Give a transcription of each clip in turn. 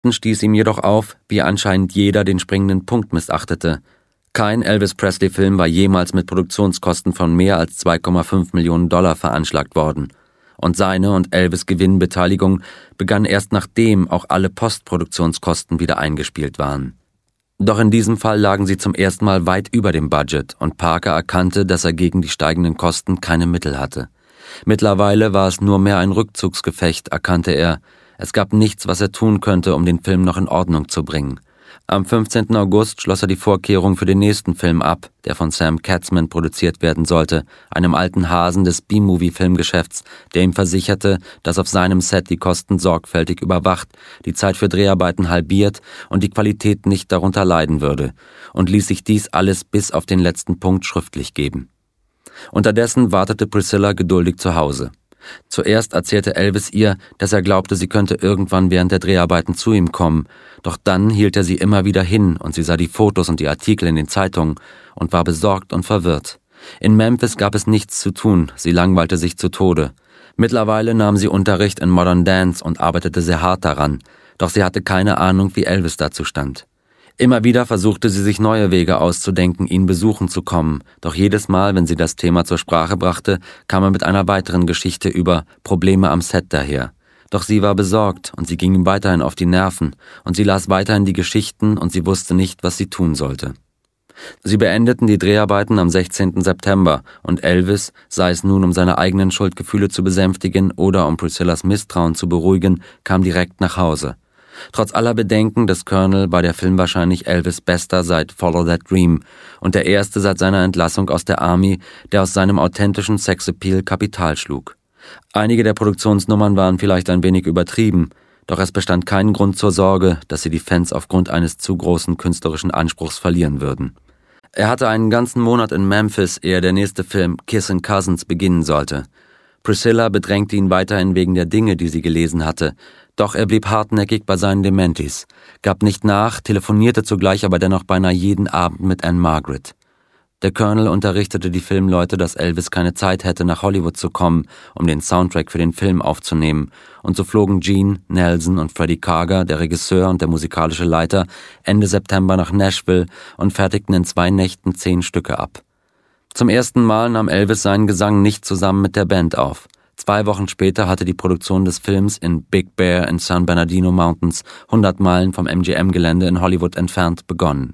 stieß ihm jedoch auf, wie anscheinend jeder den springenden Punkt missachtete. Kein Elvis-Presley-Film war jemals mit Produktionskosten von mehr als 2,5 Millionen Dollar veranschlagt worden. Und seine und Elvis' Gewinnbeteiligung begann erst nachdem auch alle Postproduktionskosten wieder eingespielt waren. Doch in diesem Fall lagen sie zum ersten Mal weit über dem Budget und Parker erkannte, dass er gegen die steigenden Kosten keine Mittel hatte. Mittlerweile war es nur mehr ein Rückzugsgefecht, erkannte er. Es gab nichts, was er tun könnte, um den Film noch in Ordnung zu bringen. Am 15. August schloss er die Vorkehrung für den nächsten Film ab, der von Sam Katzman produziert werden sollte, einem alten Hasen des B-Movie-Filmgeschäfts, der ihm versicherte, dass auf seinem Set die Kosten sorgfältig überwacht, die Zeit für Dreharbeiten halbiert und die Qualität nicht darunter leiden würde, und ließ sich dies alles bis auf den letzten Punkt schriftlich geben. Unterdessen wartete Priscilla geduldig zu Hause. Zuerst erzählte Elvis ihr, dass er glaubte, sie könnte irgendwann während der Dreharbeiten zu ihm kommen, doch dann hielt er sie immer wieder hin und sie sah die Fotos und die Artikel in den Zeitungen und war besorgt und verwirrt. In Memphis gab es nichts zu tun, sie langweilte sich zu Tode. Mittlerweile nahm sie Unterricht in Modern Dance und arbeitete sehr hart daran, doch sie hatte keine Ahnung, wie Elvis dazu stand. Immer wieder versuchte sie sich neue Wege auszudenken, ihn besuchen zu kommen, doch jedes Mal, wenn sie das Thema zur Sprache brachte, kam er mit einer weiteren Geschichte über Probleme am Set daher. Doch sie war besorgt und sie ging ihm weiterhin auf die Nerven und sie las weiterhin die Geschichten und sie wusste nicht, was sie tun sollte. Sie beendeten die Dreharbeiten am 16. September und Elvis, sei es nun um seine eigenen Schuldgefühle zu besänftigen oder um Priscillas Misstrauen zu beruhigen, kam direkt nach Hause. Trotz aller Bedenken des Colonel war der Film wahrscheinlich Elvis' bester seit Follow That Dream und der erste seit seiner Entlassung aus der Army, der aus seinem authentischen Sexappeal Kapital schlug. Einige der Produktionsnummern waren vielleicht ein wenig übertrieben, doch es bestand kein Grund zur Sorge, dass sie die Fans aufgrund eines zu großen künstlerischen Anspruchs verlieren würden. Er hatte einen ganzen Monat in Memphis, ehe der nächste Film Kissin' Cousins beginnen sollte. Priscilla bedrängte ihn weiterhin wegen der Dinge, die sie gelesen hatte, doch er blieb hartnäckig bei seinen Dementis, gab nicht nach, telefonierte zugleich aber dennoch beinahe jeden Abend mit Anne Margaret. Der Colonel unterrichtete die Filmleute, dass Elvis keine Zeit hätte, nach Hollywood zu kommen, um den Soundtrack für den Film aufzunehmen, und so flogen Gene, Nelson und Freddie Karger, der Regisseur und der musikalische Leiter, Ende September nach Nashville und fertigten in 2 Nächten 10 Stücke ab. Zum ersten Mal nahm Elvis seinen Gesang nicht zusammen mit der Band auf. 2 Wochen später hatte die Produktion des Films in Big Bear in San Bernardino Mountains, 100 Meilen vom MGM-Gelände in Hollywood entfernt, begonnen.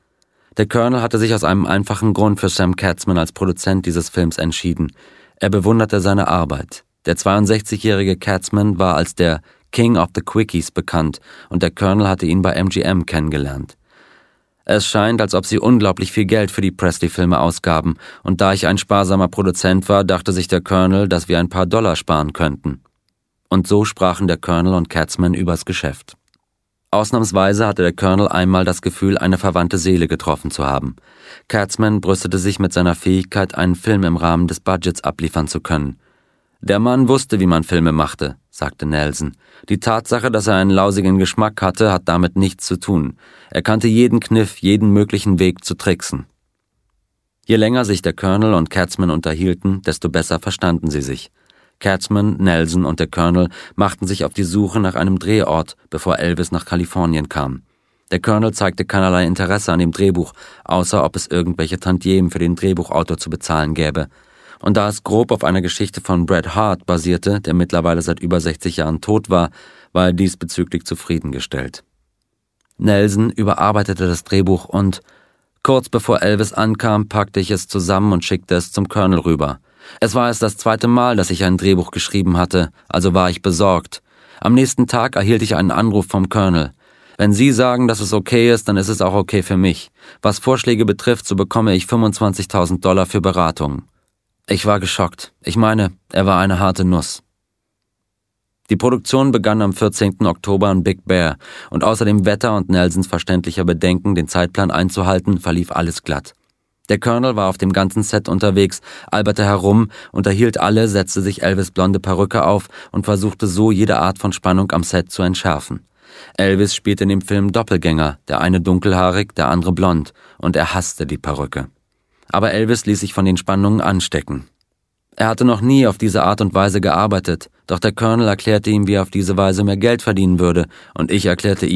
Der Colonel hatte sich aus einem einfachen Grund für Sam Katzman als Produzent dieses Films entschieden. Er bewunderte seine Arbeit. Der 62-jährige Katzman war als der King of the Quickies bekannt und der Colonel hatte ihn bei MGM kennengelernt. Es scheint, als ob sie unglaublich viel Geld für die Presley-Filme ausgaben, und da ich ein sparsamer Produzent war, dachte sich der Colonel, dass wir ein paar Dollar sparen könnten. Und so sprachen der Colonel und Katzman übers Geschäft. Ausnahmsweise hatte der Colonel einmal das Gefühl, eine verwandte Seele getroffen zu haben. Katzman brüstete sich mit seiner Fähigkeit, einen Film im Rahmen des Budgets abliefern zu können. Der Mann wusste, wie man Filme machte, sagte Nelson. Die Tatsache, dass er einen lausigen Geschmack hatte, hat damit nichts zu tun. Er kannte jeden Kniff, jeden möglichen Weg zu tricksen. Je länger sich der Colonel und Katzman unterhielten, desto besser verstanden sie sich. Katzman, Nelson und der Colonel machten sich auf die Suche nach einem Drehort, bevor Elvis nach Kalifornien kam. Der Colonel zeigte keinerlei Interesse an dem Drehbuch, außer ob es irgendwelche Tantiemen für den Drehbuchautor zu bezahlen gäbe. Und da es grob auf einer Geschichte von Bret Hart basierte, der mittlerweile seit über 60 Jahren tot war, war er diesbezüglich zufriedengestellt. Nelson überarbeitete das Drehbuch und, kurz bevor Elvis ankam, packte ich es zusammen und schickte es zum Colonel rüber. Es war erst das 2. Mal, dass ich ein Drehbuch geschrieben hatte, also war ich besorgt. Am nächsten Tag erhielt ich einen Anruf vom Colonel. Wenn Sie sagen, dass es okay ist, dann ist es auch okay für mich. Was Vorschläge betrifft, so bekomme ich $25.000 für Beratungen. Ich war geschockt. Ich meine, er war eine harte Nuss. Die Produktion begann am 14. Oktober in Big Bear und außer dem Wetter und Nelsons verständlicher Bedenken, den Zeitplan einzuhalten, verlief alles glatt. Der Colonel war auf dem ganzen Set unterwegs, alberte herum, unterhielt alle, setzte sich Elvis' blonde Perücke auf und versuchte so jede Art von Spannung am Set zu entschärfen. Elvis spielte in dem Film Doppelgänger, der eine dunkelhaarig, der andere blond, und er hasste die Perücke. Aber Elvis ließ sich von den Spannungen anstecken. Er hatte noch nie auf diese Art und Weise gearbeitet, doch der Colonel erklärte ihm, wie er auf diese Weise mehr Geld verdienen würde, und ich erklärte